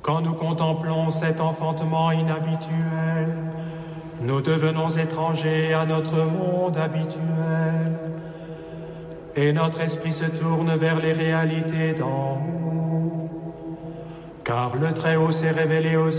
Quand nous contemplons cet enfantement inhabituel, nous devenons étrangers à notre monde habituel, et notre esprit se tourne vers les réalités d'en haut, car le Très-Haut s'est révélé aux